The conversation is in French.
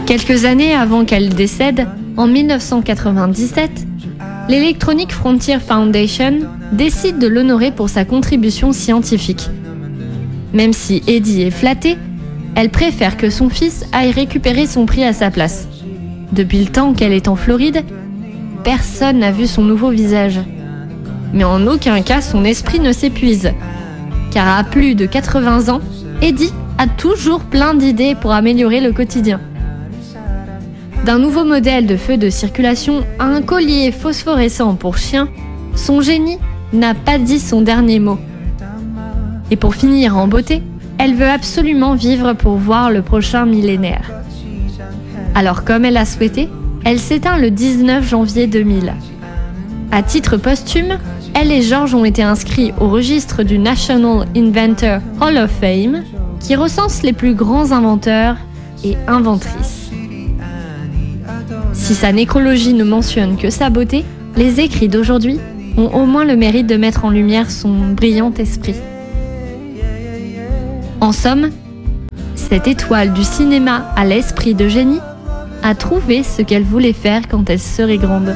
Quelques années avant qu'elle décède, en 1997, l'Electronic Frontier Foundation décide de l'honorer pour sa contribution scientifique. Même si Eddie est flattée, elle préfère que son fils aille récupérer son prix à sa place. Depuis le temps qu'elle est en Floride, personne n'a vu son nouveau visage. Mais en aucun cas son esprit ne s'épuise. Car à plus de 80 ans, Eddie a toujours plein d'idées pour améliorer le quotidien. D'un nouveau modèle de feu de circulation à un collier phosphorescent pour chien, son génie n'a pas dit son dernier mot. Et pour finir en beauté, elle veut absolument vivre pour voir le prochain millénaire. Alors comme elle l'a souhaité, elle s'éteint le 19 janvier 2000. À titre posthume, elle et George ont été inscrits au registre du National Inventor Hall of Fame, qui recense les plus grands inventeurs et inventrices. Si sa nécrologie ne mentionne que sa beauté, les écrits d'aujourd'hui ont au moins le mérite de mettre en lumière son brillant esprit. En somme, cette étoile du cinéma à l'esprit de génie a trouvé ce qu'elle voulait faire quand elle serait grande.